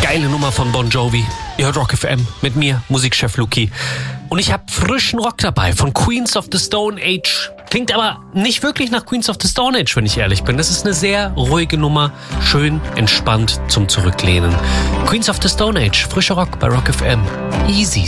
Geile Nummer von Bon Jovi. Ihr hört Rock FM mit mir, Musikchef Luki. Und ich habe frischen Rock dabei von Queens of the Stone Age. Klingt aber nicht wirklich nach Queens of the Stone Age, wenn ich ehrlich bin. Das ist eine sehr ruhige Nummer, schön entspannt zum Zurücklehnen. Queens of the Stone Age, frischer Rock bei Rock FM. Easy